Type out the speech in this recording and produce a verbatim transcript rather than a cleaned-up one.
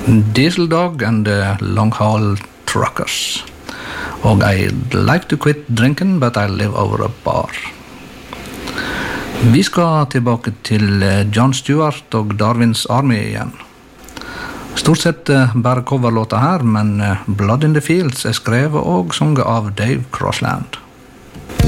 Diesel Dog and the Long Haul Truckers. Og I'd like to quit drinking, but I live over a bar. Vi skal tilbake til Jon Stewart og Darwin's Army igjen. Stort sett bare coverlåter her, men Blood in the Fields er skrevet og sunget av Dave Crossland.